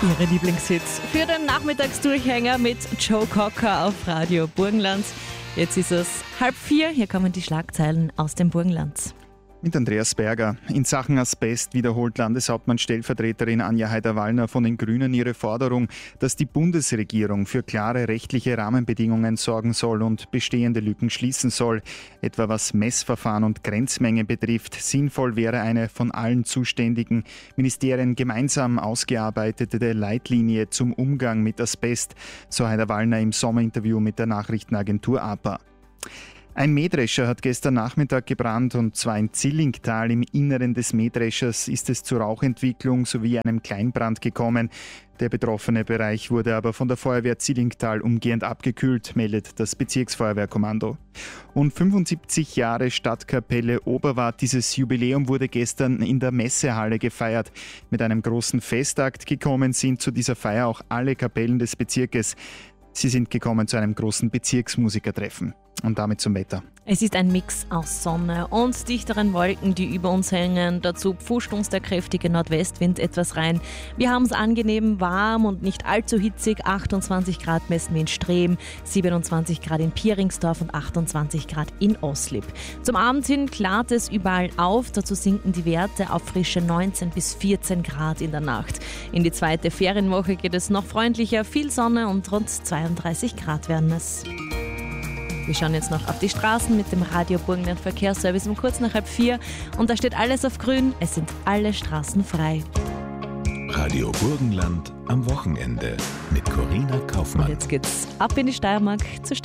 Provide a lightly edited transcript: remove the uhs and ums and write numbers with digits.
Ihre Lieblingshits für den Nachmittagsdurchhänger mit Joe Cocker auf Radio Burgenland. Jetzt ist es 3:30, hier kommen die Schlagzeilen aus dem Burgenland. Mit Andreas Berger. In Sachen Asbest wiederholt Landeshauptmann-Stellvertreterin Anja Haider-Wallner von den Grünen ihre Forderung, dass die Bundesregierung für klare rechtliche Rahmenbedingungen sorgen soll und bestehende Lücken schließen soll. Etwa was Messverfahren und Grenzmengen betrifft. Sinnvoll wäre eine von allen zuständigen Ministerien gemeinsam ausgearbeitete Leitlinie zum Umgang mit Asbest, so Haider-Wallner im Sommerinterview mit der Nachrichtenagentur APA. Ein Mähdrescher hat gestern Nachmittag gebrannt und zwar in Zillingtal. Im Inneren des Mähdreschers ist es zur Rauchentwicklung sowie einem Kleinbrand gekommen. Der betroffene Bereich wurde aber von der Feuerwehr Zillingtal umgehend abgekühlt, meldet das Bezirksfeuerwehrkommando. Und 75 Jahre Stadtkapelle Oberwart. Dieses Jubiläum wurde gestern in der Messehalle gefeiert. Mit einem großen Festakt gekommen sind zu dieser Feier auch alle Kapellen des Bezirkes. Sie sind gekommen zu einem großen Bezirksmusikertreffen. Und damit zum Wetter. Es ist ein Mix aus Sonne und dichteren Wolken, die über uns hängen. Dazu pfuscht uns der kräftige Nordwestwind etwas rein. Wir haben es angenehm warm und nicht allzu hitzig. 28 Grad messen wir in Strehm, 27 Grad in Pieringsdorf und 28 Grad in Oslip. Zum Abend hin klart es überall auf. Dazu sinken die Werte auf frische 19 bis 14 Grad in der Nacht. In die zweite Ferienwoche geht es noch freundlicher. Viel Sonne und rund 32 Grad werden es. Wir schauen jetzt noch auf die Straßen mit dem Radio Burgenland Verkehrsservice um kurz nach 3:30 und da steht alles auf grün, es sind alle Straßen frei. Radio Burgenland am Wochenende mit Corinna Kaufmann. Und jetzt geht's ab in die Steiermark zu